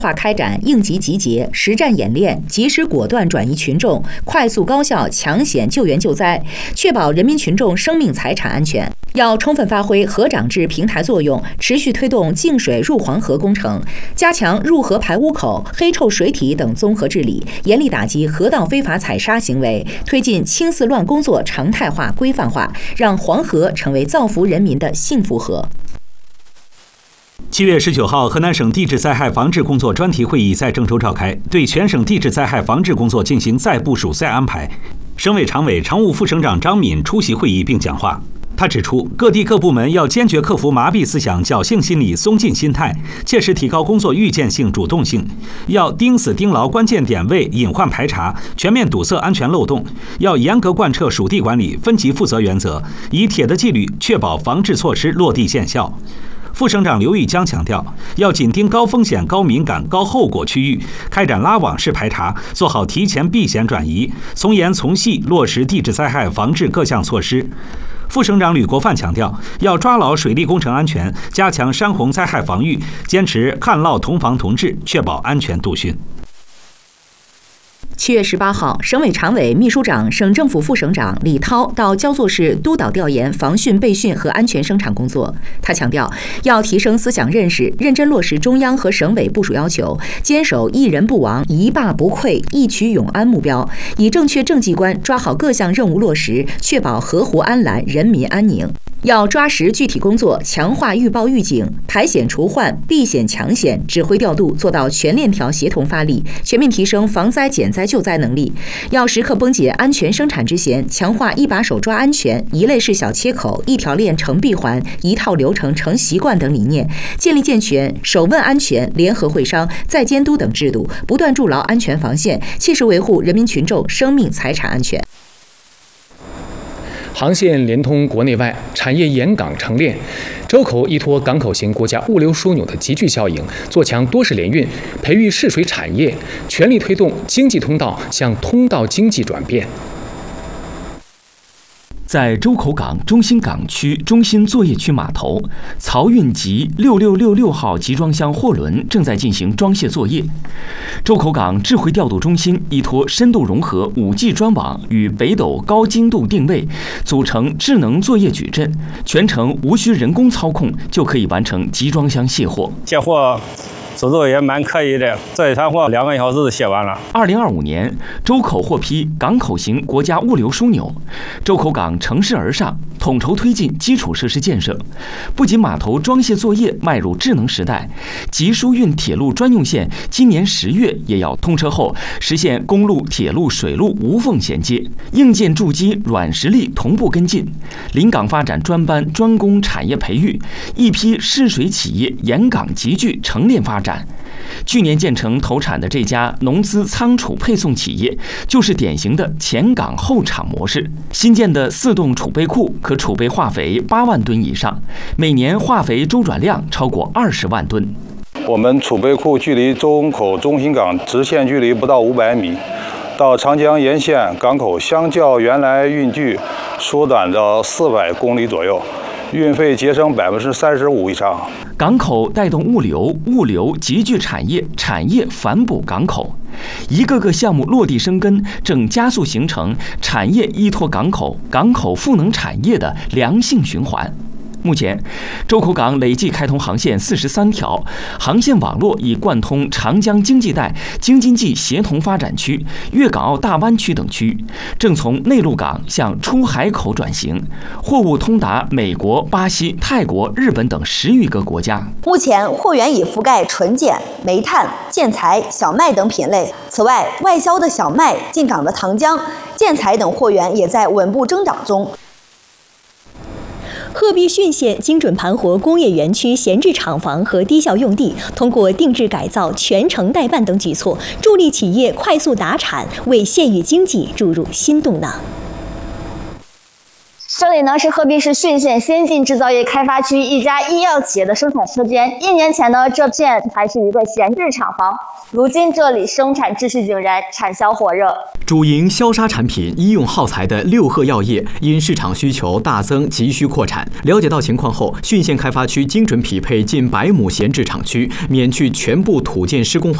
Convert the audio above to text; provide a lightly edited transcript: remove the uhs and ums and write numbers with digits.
化开展应急集结、实战演练，及时果断转移群众，快速高效抢险救援救灾，确保人民群众生命财产安全。要充分发挥河长制平台作用，持续推动净水入黄河工程，加强入河排污口、黑臭水体等综合治理，严厉打击河道非法采砂行为，推进清四乱工作常态化、规范化，让黄河成为造福人民的幸福河。 7月19号，河南省地质灾害防治工作专题会议在郑州召开，对全省地质灾害防治工作进行再部署、再安排。省委常委、常务副省长张敏出席会议并讲话。他指出，各地各部门要坚决克服麻痹思想、侥幸心理、松劲心态，切实提高工作预见性、主动性。要盯死盯牢关键点位，隐患排查，全面堵塞安全漏洞。要严格贯彻属地管理、分级负责原则，以铁的纪律确保防治措施落地见效。副省长刘玉江强调，要紧盯高风险、高敏感、高后果区域，开展拉网式排查，做好提前避险转移，从严从细落实地质灾害防治各项措施。副省长吕国范强调，要抓牢水利工程安全，加强山洪灾害防御，坚持旱涝同防同治，确保安全度汛。 7月18号，省委常委、秘书长、省政府副省长李涛到焦作市督导调研防汛备汛和安全生产工作。他强调，要提升思想认识，认真落实中央和省委部署要求，坚守一人不亡、一坝不溃、一渠永安目标，以正确政绩观抓好各项任务落实，确保河湖安澜、人民安宁。要抓实具体工作，强化预报预警、排险除患、避险抢险、指挥调度，做到全链条协同发力，全面提升防灾减灾救灾能力。要时刻绷解安全生产之弦，强化一把手抓安全、一类式小切口、一条链成闭环、一套流程成习惯等理念，建立健全首问安全、联合会商、再监督等制度，不断筑牢安全防线，切实维护人民群众生命财产安全。 航线连通国内外，产业沿港成链，周口依托港口型国家物流枢纽的集聚效应，做强多式联运，培育试水产业，全力推动经济通道向通道经济转变。 在周口港中心港区中心作业区码头，漕运级6666号集装箱货轮正在进行装卸作业。周口港智慧调度中心依托深度融合 5G 专网与北斗高精度定位，组成智能作业矩阵，全程无需人工操控就可以完成集装箱卸货。 卸货速度也蛮可以的，这一趟货2个小时就卸完了。 2025年，周口获批港口型国家物流枢纽，周口港乘势而上，统筹推进基础设施建设。不仅码头装卸作业迈入智能时代，集疏运铁路专用线今年10月也要通车后，实现公路、铁路、水路无缝衔接，硬件筑基、软实力同步跟进。临港发展专班专攻产业培育，一批试水企业沿港集聚成链发展。去年建成投产的这家农资仓储配送企业，就是典型的前港后厂模式。新建的4栋储备库可储备化肥8万吨以上，每年化肥周转量超过20万吨。 我们储备库距离周口中心港直线距离不到500米，到长江沿线港口相较原来运距缩短到400公里左右，运费节省35%以上。 港口带动物流，物流集聚产业，产业反哺港口，一个个项目落地生根，正加速形成产业依托港口，港口赋能产业的良性循环。目前，周口港累计开通航线43条，航线网络已贯通长江经济带、京津冀协同发展区、粤港澳大湾区等区，正从内陆港向出海口转型，货物通达美国、巴西、泰国、日本等10余个国家。 目前，货源已覆盖纯碱、煤炭、建材、小麦等品类。此外，外销的小麦、进港的糖浆、建材等货源也在稳步增长中。 鹤壁浚县精准盘活工业园区闲置厂房和低效用地，通过定制改造、全程代办等举措，助力企业快速达产，为县域经济注入新动能。 这里呢是鹤壁市浚县先进制造业开发区一家医药企业的生产车间。1年前呢，这片还是一个闲置厂房，如今这里生产秩序井然，产销火热。 主营消杀产品、医用耗材的六鹤药业因市场需求大增，急需扩产。了解到情况后，浚县开发区精准匹配近100亩闲置厂区，免去全部土建施工环